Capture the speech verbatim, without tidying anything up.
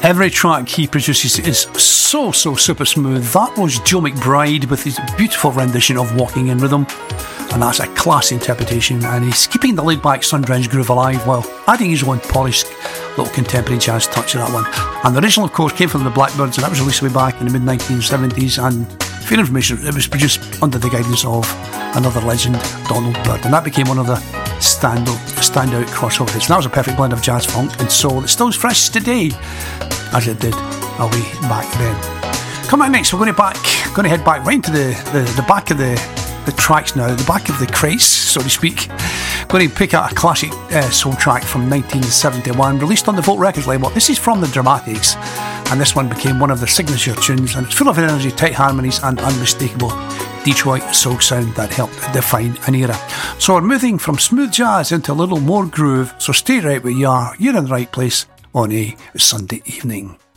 Every track he produces is so, so super smooth. That was Joe McBride with his beautiful rendition of Walking in Rhythm, and that's a class interpretation, and he's keeping the laid-back sun-drenched groove alive while adding his own polished little contemporary jazz touch to that one. And the original, of course, came from the Blackbyrds, and that was released way back in the mid nineteen seventies, and for your information, it was produced under the guidance of another legend, Donald Byrd, and that became one of the standout, standout crossover hits. And that was a perfect blend of jazz, funk and soul that still is fresh today as it did a way back then. Coming up next, we're going to back going to head back right into the, the, the back of the, the tracks now, the back of the crates, so to speak. Going to pick out a classic uh, soul track from nineteen seventy-one, released on the Volt Records label. This is from the Dramatics, and this one became one of their signature tunes, and it's full of energy, tight harmonies and unmistakable Detroit soul sound that helped define an era. So we're moving from smooth jazz into a little more groove, so stay right where you are. You're in the right place on a Sunday evening.